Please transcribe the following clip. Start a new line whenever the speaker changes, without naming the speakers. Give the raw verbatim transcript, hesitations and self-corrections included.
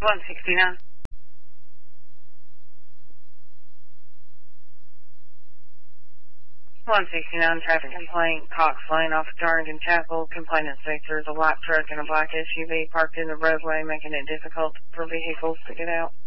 one sixty-nine. one sixty-nine traffic complaint, Cox Lane off of Darrington Chapel. Complainant states there's a light truck and a black S U V parked in the roadway, making it difficult for vehicles to get out.